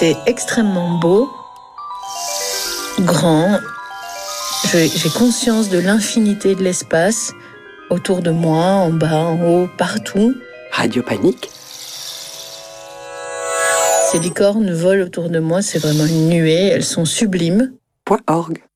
C'est extrêmement beau, grand. J'ai conscience de l'infinité de l'espace autour de moi, en bas, en haut, partout. Radio Panique. Ces licornes volent autour de moi, c'est vraiment une nuée, elles sont sublimes. .org